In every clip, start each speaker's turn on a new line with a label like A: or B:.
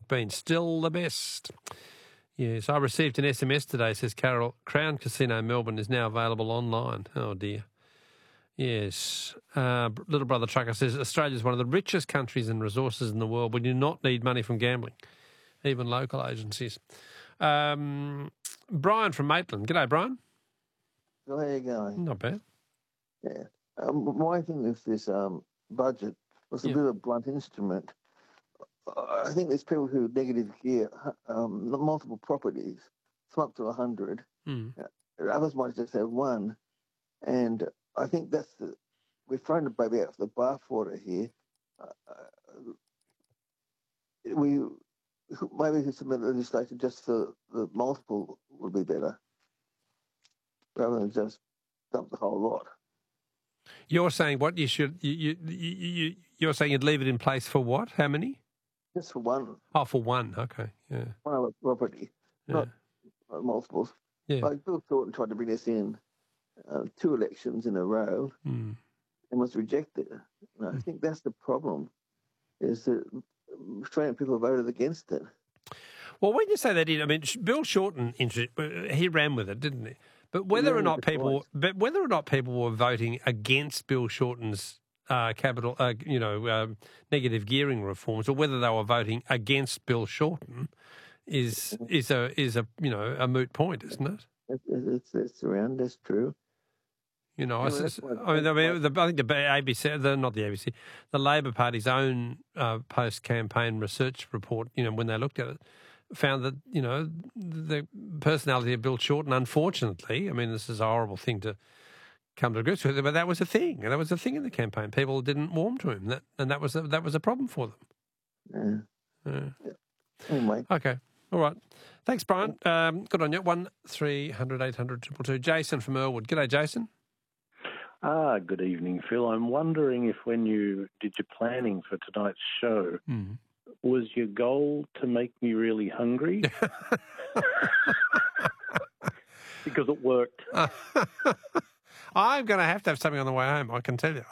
A: been. Still the best. Yes, I received an SMS today, says Carol. Crown Casino Melbourne is now available online. Oh, dear. Yes. Little Brother Trucker says Australia is one of the richest countries in resources in the world. We do not need money from gambling, even local agencies. Brian from Maitland. G'day, Brian.
B: So how are you going?
A: Not bad.
B: Yeah. My thing with this budget was a bit of a blunt instrument. I think there's people who negative gear multiple properties, some up to 100. Others might just have one. And I think we're throwing the baby out for the bathwater here. Maybe submit legislation just for the multiple would be better, rather than just dump the whole lot.
A: You're saying what you should? You're saying you'd leave it in place for what? How many?
B: Just for one.
A: Oh, for one. Okay, yeah.
B: One other property, not multiples.
A: Yeah.
B: Like Bill Thornton tried to bring this in 2 elections in a row and was rejected. And I think that's the problem, is that Australian people voted against it.
A: Well, when you say that, I mean, Bill Shorten, he ran with it, didn't he? But whether or not people were voting against Bill Shorten's negative gearing reforms, or whether they were voting against Bill Shorten, is a moot point, isn't it?
B: It's around. That's true.
A: I think the ABC, not the ABC, the Labor Party's own post-campaign research report, when they looked at it, found that, the personality of Bill Shorten, unfortunately, I mean, this is a horrible thing to come to grips with, but that was a thing. That was a thing in the campaign. People didn't warm to him, and that was a problem for them.
B: Yeah. Anyway.
A: Okay. All right. Thanks, Brian. Good on you. 1300 800 222. Jason from Earlwood. G'day, Jason.
C: Good evening, Phil. I'm wondering if when you did your planning for tonight's show, was your goal to make me really hungry? Because it worked.
A: I'm going to have something on the way home, I can tell you.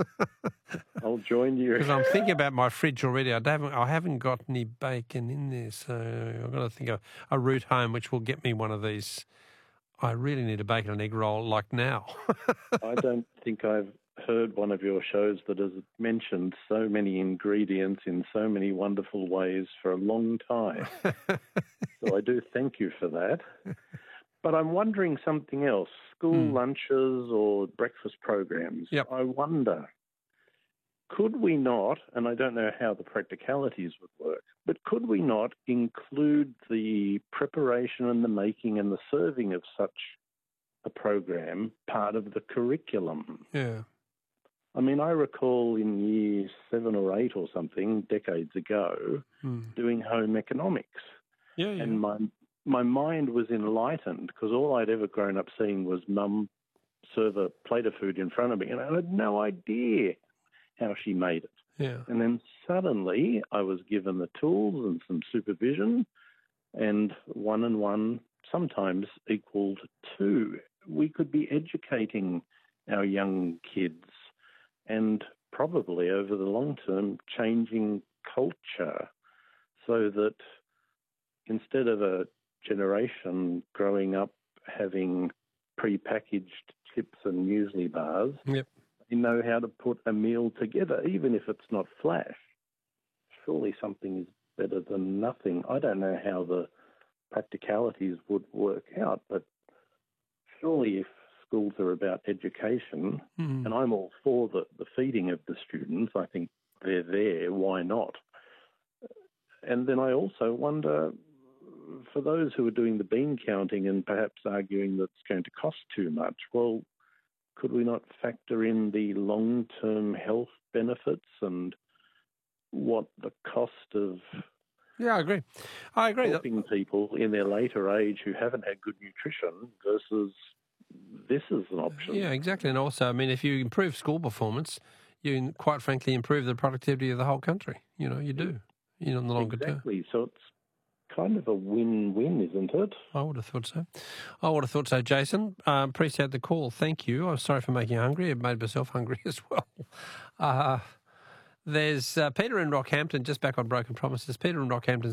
C: I'll join you.
A: Because I'm thinking about my fridge already. I haven't got any bacon in there, so I've got to think of a route home which will get me one of these. I really need a bacon and egg roll like now.
C: I don't think I've heard one of your shows that has mentioned so many ingredients in so many wonderful ways for a long time. So I do thank you for that. But I'm wondering something else. School lunches or breakfast programs.
A: Yep.
C: I wonder, could we not, and I don't know how the practicalities would work, but could we not include the preparation and the making and the serving of such a program part of the curriculum?
A: Yeah.
C: I mean, I recall in year 7 or 8 or something, decades ago, doing home economics.
A: Yeah.
C: And my mind was enlightened because all I'd ever grown up seeing was mum serve a plate of food in front of me, and I had no idea how she made it.
A: Yeah.
C: And then suddenly I was given the tools and some supervision, and 1 and 1 sometimes equaled 2. We could be educating our young kids and probably over the long term changing culture so that instead of a generation growing up having pre-packaged chips and muesli bars, they know how to put a meal together, even if it's not flash. Surely something is better than nothing. I don't know how the practicalities would work out, but surely if schools are about education, and I'm all for the feeding of the students, I think they're there, why not? And then I also wonder, for those who are doing the bean counting and perhaps arguing that it's going to cost too much, well, could we not factor in the long-term health benefits and what the cost of
A: I agree.
C: helping people in their later age who haven't had good nutrition versus this is an option?
A: Yeah, exactly. And also, I mean, if you improve school performance, you quite frankly improve the productivity of the whole country. You do, in the longer term.
C: Exactly. So it's kind of a win-win, isn't it?
A: I would have thought so. Jason. Appreciate the call. Thank you. I'm sorry for making you hungry. It made myself hungry as well. There's Peter in Rockhampton, just back on Broken Promises. Peter in Rockhampton